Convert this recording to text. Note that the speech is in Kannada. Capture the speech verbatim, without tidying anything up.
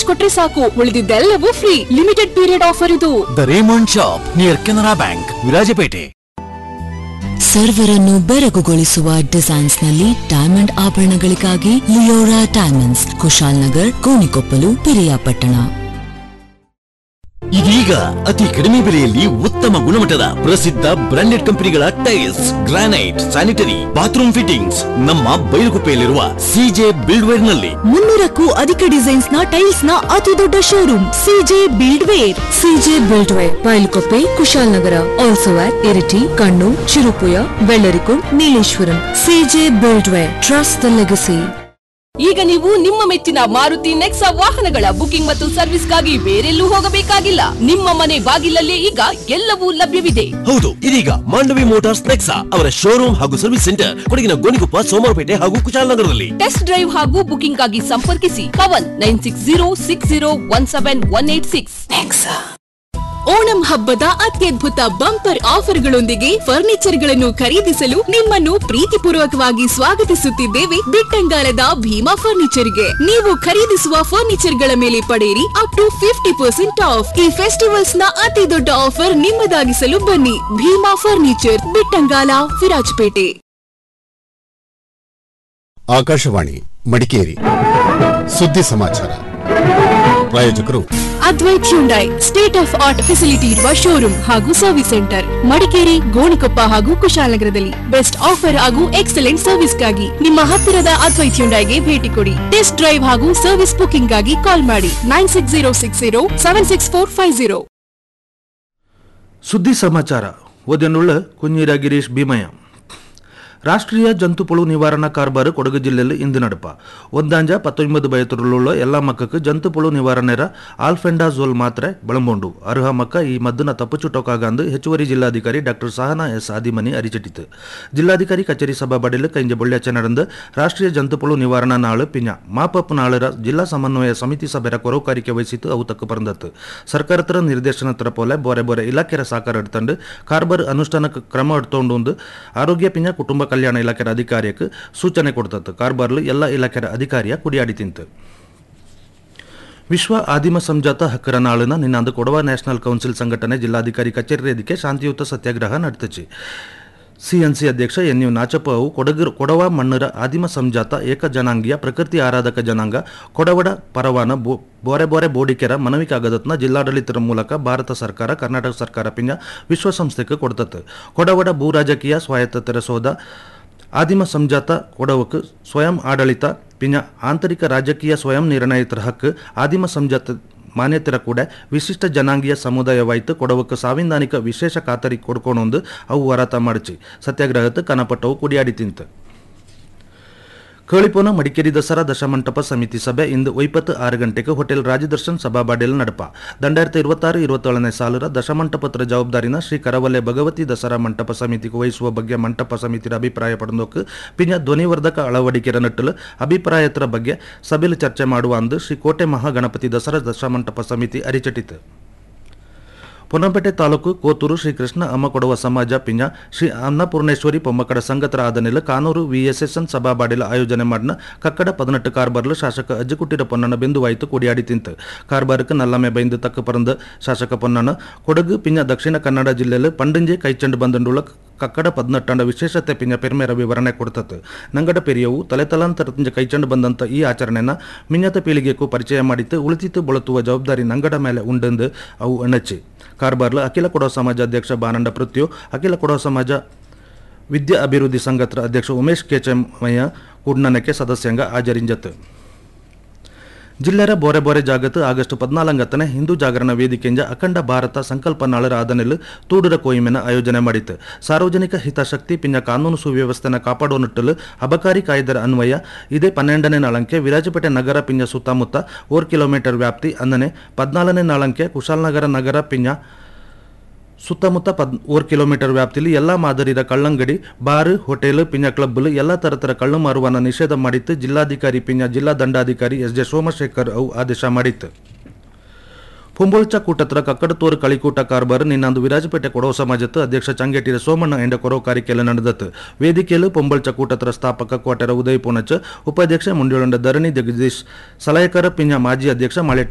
ರಿಚಾರ್ಜ್ ಕೊಟ್ರೆ ಸಾಕು, ಉಳಿದಿದ್ದೆಲ್ಲವೂ ಫ್ರೀ. ಲಿಮಿಟೆಡ್ ಪೀರಿಯಡ್ ಆಫರ್ ಇದು. The Raymond shop near Canara bank, Virajpet. ಸರ್ವರನ್ನು ಬೆರಗುಗೊಳಿಸುವ designs ನಲ್ಲಿ diamond ಆಭರಣಗಳಿಗಾಗಿ Leora diamonds, Kushal Nagar, Gonikoppal, Piriyapatna. ಇದೀಗ ಅತಿ ಕಡಿಮೆ ಬೆಲೆಯಲ್ಲಿ ಉತ್ತಮ ಗುಣಮಟ್ಟದ ಪ್ರಸಿದ್ಧ ಬ್ರಾಂಡೆಡ್ ಕಂಪನಿಗಳ tiles, granite, sanitary, bathroom fittings ನಮ್ಮ ಬೈಲುಗುಪ್ಪೆಯಲ್ಲಿರುವ ಸಿಜೆ ಬಿಲ್ಡ್ವೇರ್ ನಲ್ಲಿ. ಮುನ್ನೂರಕ್ಕೂ ಅಧಿಕ ಡಿಸೈನ್ಸ್ ನ ಟೈಲ್ಸ್ ನ ಅತಿ ದೊಡ್ಡ showroom CJ ಬಿಲ್ಡ್ವೇರ್. CJ ಬಿಲ್ಡ್ವೇರ್, ಬೈಲುಗುಪ್ಪೆ, Kushal Nagar, also at Iritty, Kannur, Cherupuzha, Vellarikundu, Nileshwaram. CJ ಬಿಲ್ಡ್ವೇರ್, trust the legacy. ಈಗ ನೀವು ನಿಮ್ಮ ಮೆಚ್ಚಿನ ಮಾರುತಿ ನೆಕ್ಸಾ ವಾಹನಗಳ ಬುಕಿಂಗ್ ಮತ್ತು ಸರ್ವಿಸ್ಗಾಗಿ ಬೇರೆಲ್ಲೂ ಹೋಗಬೇಕಾಗಿಲ್ಲ. ನಿಮ್ಮ ಮನೆ ಬಾಗಿಲಲ್ಲೇ ಈಗ ಎಲ್ಲವೂ ಲಭ್ಯವಿದೆ. ಹೌದು, ಇದೀಗ ಮಾಂಡವಿ ಮೋಟಾರ್ಸ್ ನೆಕ್ಸಾ ಅವರ ಶೋರೂಮ್ ಹಾಗೂ ಸರ್ವಿಸ್ ಸೆಂಟರ್ ಕೊಡಗಿನ ಗೋಣಿಕೊಪ್ಪ, ಸೋಮವಾರಪೇಟೆ ಹಾಗೂ ಕುಶಾಲನಗರದಲ್ಲಿ. ಟೆಸ್ಟ್ ಡ್ರೈವ್ ಹಾಗೂ ಬುಕಿಂಗ್ ಆಗಿ ಸಂಪರ್ಕಿಸಿ Kavan nine six zero six zero one seven one eight six. Onam ಹಬ್ಬದ ಅತ್ಯದ್ಭುತ ಬಂಪರ್ ಆಫರ್ಗಳೊಂದಿಗೆ ಫರ್ನಿಚರ್ಗಳನ್ನು ಖರೀದಿಸಲು ನಿಮ್ಮನ್ನು ಪ್ರೀತಿಪೂರ್ವಕವಾಗಿ ಸ್ವಾಗತಿಸುತ್ತಿದ್ದೇವೆ ಬಿಟ್ಟಂಗಾಲದ ಭೀಮಾ ಫರ್ನಿಚರ್ಗೆ. ನೀವು ಖರೀದಿಸುವ ಫರ್ನಿಚರ್ಗಳ ಮೇಲೆ ಪಡೆಯಿರಿ up to fifty percent of. ಈ ಫೆಸ್ಟಿವಲ್ಸ್ ನ ಅತಿ ದೊಡ್ಡ ಆಫರ್ ನಿಮ್ಮದಾಗಿಸಲು ಬನ್ನಿ. ಭೀಮಾ ಫರ್ನಿಚರ್, ಬಿಟ್ಟಂಗಾಲ, ವಿರಾಜಪೇಟೆ. ಆಕಾಶವಾಣಿ ಮಡಿಕೇರಿ ಸುದ್ದಿ ಸಮಾಚಾರ. ಪ್ರಾಯೋಜಕರು Advait Hyundai, state of art facility ಇರುವ ಶೋರೂಮ್ ಹಾಗೂ ಸರ್ವಿಸ್ ಸೆಂಟರ್, ಮಡಿಕೇರಿ, ಗೋಣಿಕೊಪ್ಪ ಹಾಗೂ ಕುಶಾಲನಗರದಲ್ಲಿ. ಬೆಸ್ಟ್ ಆಫರ್ ಹಾಗೂ ಎಕ್ಸಲೆಂಟ್ ಸರ್ವಿಸ್ಗಾಗಿ ನಿಮ್ಮ ಹತ್ತಿರದ ಅದ್ವೈತ್ ಹ್ಯುಂಡೈಗೆ ಭೇಟಿ ಕೊಡಿ. ಟೆಸ್ಟ್ ಡ್ರೈವ್ ಹಾಗೂ ಸರ್ವಿಸ್ ಬುಕಿಂಗ್ ಗಾಗಿ ಕಾಲ್ ಮಾಡಿ nine six zero six zero seven six four five zero. ಸುದ್ದಿ ಸಮಾಚಾರ ಓದನುಳ್ಳ ಕುഞ്ഞിര ಗಿರೀಶ್ ಭೀಮಯ್ಯ. ರಾಷ್ಟ್ರೀಯ ಜಂತುಪುಳು ನಿವಾರಣಾ ಕಾರ್ಬಾರು ಕೊಡಗು ಜಿಲ್ಲೆಯಲ್ಲಿ ಇಂದು ನಡಪ. ಒಂದಾಂಜ ಪತ್ತೊಂಬತ್ತು ಬಯತುರುಳ್ಳ ಎಲ್ಲ ಮಕ್ಕಕ್ಕೆ ಜಂತುಪುಳು ನಿವಾರಣೆರ ಆಲ್ಫೆಂಡಾಜೋಲ್ ಮಾತ್ರೆ ಬಳಂಬೋಂಡು ಅರ್ಹ ಮಕ್ಕ ಈ ಮದ್ದನ ತಪ್ಪುಚುಟೋಕಾಗಂದು ಹೆಚ್ಚುವರಿ ಜಿಲ್ಲಾಧಿಕಾರಿ ಡಾಕ್ಟರ್ ಸಹನಾ ಎಸ್ ಆದಿಮನಿ ಅರಿಚಿಟ್ಟಿತು. ಜಿಲ್ಲಾಧಿಕಾರಿ ಕಚೇರಿ ಸಭಾಬಡಿಲು ಕೈಂಜ ಬೊಳ್ಳ್ಯಾಚೆ ನಡೆದು ರಾಷ್ಟ್ರೀಯ ಜಂತುಪುಳು ನಿವಾರಣಾ ನಾಳು ಪಿಂಜ ಮಾಪಪ್ ನಾಳರ ಜಿಲ್ಲಾ ಸಮನ್ವಯ ಸಮಿತಿ ಸಭೆರ ಕೊರವುಕಾರಿಕೆ ವಹಿಸಿತು. ಅವು ತಕ್ಕ ಪರಂದತ್ತು ಸರ್ಕಾರತರ ನಿರ್ದೇಶನತರ ಪೋಲೆ ಬೋರೆ ಬೋರೆ ಇಲಾಖೆರ ಸಾಕಾರ ಎಡ್ತಂಡು ಕಾರ್ಬಾರ್ ಅನುಷ್ಠಾನಕ್ಕೆ ಕ್ರಮ ಎಡ್ತೊಂಡು ಆರೋಗ್ಯ ಪಿಂಜ ಕುಟುಂಬ ಕಲ್ಯಾಣ ಇಲಾಖೆಯ ಅಧಿಕಾರಿಯಕ್ಕೆ ಸೂಚನೆ ಕೊಡ್ತತ್ತು. ಕಾರ್ಬಾರ್ಲು ಎಲ್ಲ ಇಲಾಖೆಯ ಅಧಿಕಾರಿಯ ಕುಡಿಯಾಡಿ ತಿಂತು. ವಿಶ್ವ ಆದಿಮ ಸಂಜಾತ ಹಕ್ಕರ ನಾಳಿನ ನಿನ್ನಂದು ಕೊಡವ ನ್ಯಾಷನಲ್ ಕೌನ್ಸಿಲ್ ಸಂಘಟನೆ ಜಿಲ್ಲಾಧಿಕಾರಿ ಕಚೇರಿ ವೇದಿಕೆ ಶಾಂತಿಯುತ ಸತ್ಯಾಗ್ರಹ ನಡೆತಿச்சு. ಸಿಎನ್ಸಿ ಅಧ್ಯಕ್ಷ ಎನ್ ಯು ನಾಚಪ್ಪ ಅವು ಕೊಡಗು ಕೊಡವ ಮಣ್ಣರ ಆದಿಮ ಸಂಜಾತ ಏಕ ಜನಾಂಗೀಯ ಪ್ರಕೃತಿ ಆರಾಧಕ ಜನಾಂಗ ಕೊಡವಡ ಪರವಾನ ಬೋರೆ ಬೋರೆ ಬೋಡಿಕೆರ ಮನವಿ ಕಾಗದತ್ನ ಜಿಲ್ಲಾಡಳಿತರ ಮೂಲಕ ಭಾರತ ಸರ್ಕಾರ, ಕರ್ನಾಟಕ ಸರ್ಕಾರ ಪಿಂಜ ವಿಶ್ವಸಂಸ್ಥೆಗೆ ಕೊಡ್ತತ್ತು. ಕೊಡವಡ ಭೂ ರಾಜಕೀಯ ಸ್ವಾಯತ್ತತೆರ ಸೋದ ಆದಿಮ ಸಂಜಾತ ಕೊಡವಕ್ಕೆ ಸ್ವಯಂ ಆಡಳಿತ ಪಿಂಜ ಆಂತರಿಕ ರಾಜಕೀಯ ಸ್ವಯಂ ನಿರ್ಣಯಿತರ ಹಕ್ಕು ಆದಿಮ ಸಂಜಾತ ಮಾನ್ಯತೆರ ಕೂಡ ವಿಶಿಷ್ಟ ಜನಾಂಗೀಯ ಸಮುದಾಯವಾಯಿತು. ಕೊಡವಕ್ಕೆ ಸಾಂವಿಧಾನಿಕ ವಿಶೇಷ ಖಾತರಿ ಕೊಡ್ಕೊಳೊಂದು ಅವು ಹೋರಾಟ ಮಾಡಿச்சு. ಸತ್ಯಾಗ್ರಹಕ್ಕೆ ಕನಪಟ್ಟವು ಕುಡಿಯಾಡಿ ತಿಂತು. ಕೇಳಿಪೋನ ಮಡಿಕೇರಿ ದಸರಾ ದಶಮಂಟಪ ಸಮಿತಿ ಸಭೆ ಇಂದು ಒಯ್ಪತ್ತು ಆರು ಗಂಟೆಗೆ ಹೋಟೆಲ್ ರಾಜದರ್ಶನ್ ಸಭಾಬಾಡಿಯಲ್ಲಿ ನಡಪ. ದಂಡಾಯಿರത്തി ഇരുപത്താറ് ഇരുപത്തേಳನೇ ಸಾಲರ ದಶಮಂಟಪತ್ರ ಜವಾಬ್ದಾರಿನ ಶ್ರೀ ಕರವಲೆ ಭಗವತಿ ದಸರಾ ಮಂಟಪ ಸಮಿತಿಗೆ ವಹಿಸುವ ಬಗ್ಗೆ ಮಂಟಪ ಸಮಿತಿಯ ಅಭಿಪ್ರಾಯ ಪಡೆದೋಕೆ ಪಿಂಜ ಧ್ವನಿವರ್ಧಕ ಅಳವಡಿಕೆರ ನಟ್ಟಲು ಅಭಿಪ್ರಾಯತರ ಬಗ್ಗೆ ಸಭೆಯಲ್ಲಿ ಚರ್ಚೆ ಮಾಡುವ ಅಂದು ಶ್ರೀ ಕೋಟೆ ಮಹಾಗಣಪತಿ ದಸರಾ ದಶಮಂಟಪ ಸಮಿತಿ ಅರಿಚಟಿತು. ಪೊನ್ನಂಪೇಟೆ ತಾಲೂಕು ಕೋತೂರು ಶ್ರೀ ಕೃಷ್ಣ ಅಮ್ಮ ಕೊಡವ ಸಮಾಜ ಪಿಂಜ ಶ್ರೀ ಅನ್ನಪೂರ್ಣೇಶ್ವರಿ ಪೊಮ್ಮಕ್ಕಡ ಸಂಗತರ ಆದನೆಲ್ಲ ಕಾನೂರು ವಿಎಸ್ಎಸ್ಎನ್ ಸಭಾಬಾಡಿಲ ಆಯೋಜನೆ ಮಾಡಿನ ಕಕ್ಕಡ ಪದಿನೆಟ್ಟು ಕಾರ್ಬಾರ್ಲು ಶಾಸಕ ಅಜ್ಜುಕುಟ್ಟಿರ ಪೊನ್ನನ ಬೆಂದುವಾಯಿತು ಕುಡಿಯಾಡಿ ತಿಂತು. ಕಾರ್ಬಾರಕ್ಕೆ ನಲ್ಲಮೆ ಬೈಂದು ತಕ್ಕ ಪರಂದ ಶಾಸಕ ಪೊನ್ನನ ಕೊಡಗು ಪಿಂಜ ದಕ್ಷಿಣ ಕನ್ನಡ ಜಿಲ್ಲೆಯಲ್ಲಿ ಪಂಡಂಜೆ ಕೈಚಂಡು ಬಂದಂಡುಳ ಕಕ್ಕಡ ಪದಿನೆಟ್ಟಂಡ ವಿಶೇಷತೆ ಪಿಂಜ ಪೆರ್ಮೇರ ವಿವರಣೆ ಕೊಡ್ತತ್ತು. ನಂಗಡ ಪೆರಿಯವು ತಲೆತಲಾಂತರದಿಂದ ಕೈಚಂಡು ಬಂದಂಥ ಈ ಆಚರಣೆನ ಮಿನ್ನತ ಪೀಳಿಗೆಗೂ ಪರಿಚಯ ಮಾಡಿತ್ತು. ಉಳಿತಿತ್ತು ಬಳತುವ ಜವಾಬ್ದಾರಿ ನಂಗಡ ಮೇಲೆ ಉಂಡೆಂದು ಅವು ಅಣಚಿ. ಕಾರ್ಬಾರ್ಲು ಅಖಿಲ ಕೊಡವ ಸಮಾಜ ಅಧ್ಯಕ್ಷ ಬಾನಂಡ ಪೃಥ್ವಿ, ಅಖಿಲ ಕೊಡವ ಸಮಾಜ ವಿದ್ಯಾ ಅಭಿವೃದ್ಧಿ ಸಂಘದ ಅಧ್ಯಕ್ಷ ಉಮೇಶ್ ಕೆಚಮಯ್ಯ ಕೂಡ್ನನಕ್ಕೆ ಸದಸ್ಯಂಗ ಹಾಜರಿಂಜತ್ತು. ಜಿಲ್ಲೆರ ಬೋರೆ ಬೋರೆ ಜಾಗತ್ತು ಆಗಸ್ಟ್ ಪದ್ನಾಲ್ಕನೇ ಹಿಂದೂ ಜಾಗರಣ ವೇದಿಕೆಯಿಂದ ಅಖಂಡ ಭಾರತ ಸಂಕಲ್ಪ ನಾಳರ ಆದನೆಲು ತೂಡುರ ಕೊಯ್ಮೆನ ಆಯೋಜನೆ ಮಾಡಿತ್ತು. ಸಾರ್ವಜನಿಕ ಹಿತಾಸಕ್ತಿ ಪಿಂಜ ಕಾನೂನು ಸುವ್ಯವಸ್ಥೆನ ಕಾಪಾಡುವ ನಿಟ್ಟಲು ಅಬಕಾರಿ ಕಾಯ್ದೆರ ಅನ್ವಯ ಇದೇ ಪನ್ನೆರಡನೇ ನಾಳಂಕೆ ವಿರಾಜಪೇಟೆ ನಗರ ಪಿಂಜ ಸುತ್ತಮುತ್ತ ಓರ್ ಕಿಲೋಮೀಟರ್ ವ್ಯಾಪ್ತಿ ಅಂದನೆ ಪದ್ನಾಲ್ಕನೇ ನಾಳಂಕೆ ಕುಶಾಲನಗರ ನಗರ ಪಿಂಜ ಸುತ್ತಮುತ್ತ ಪದ್ ಓರ್ ಕಿಲೋಮೀಟರ್ ವ್ಯಾಪ್ತಿಯಲ್ಲಿ ಎಲ್ಲ ಮಾದರಿಯ ಕಳ್ಳಂಗಡಿ, ಬಾರ್, ಹೋಟೆಲ್ ಪಿಂಜ ಕ್ಲಬ್ಲು ಎಲ್ಲ ತರತರ ಕಳ್ಳು ಮಾರುವನ್ನ ನಿಷೇಧ ಮಾಡಿತ್ತು. ಜಿಲ್ಲಾಧಿಕಾರಿ ಪಿಂಜ ಜಿಲ್ಲಾ ದಂಡಾಧಿಕಾರಿ ಎಸ್ ಜೆ ಸೋಮಶೇಖರ್ ಅವು ಆದೇಶ ಮಾಡಿತ್ತು. ಪೊಂಬೊಳ್ಚ ಕೂಟತ್ರ ಕಕ್ಕಡತೋರು ಕಳಿಕೂಟ ಕಾರ್ಬಾರ್ ನಿನ್ನಂದು ವಿರಾಜಪೇಟೆ ಕೊಡವ ಸಮಾಜತ್ತು ಅಧ್ಯಕ್ಷ ಚಂಗೇಟಿರ ಸೋಮಣ್ಣ ಎಂಡ ಕೊರವಕಾರಿಕೆಯಲ್ಲಿ ನಡೆದತ್ತು. ವೇದಿಕೆಯಲ್ಲಿ ಪೊಂಬೊಳ್ಚ ಕೂಟತ್ರ ಸ್ಥಾಪಕ ಕೋಟೆರ ಉದಯ ಪೂನಚ್, ಉಪಾಧ್ಯಕ್ಷ ಮುಂಡ್ಯೋಳಂಡ ಧರಣಿ ಜಗದೀಶ್, ಸಲಹೆಕಾರ ಪಿಂಜ ಮಾಜಿ ಅಧ್ಯಕ್ಷ ಮಾಳೆ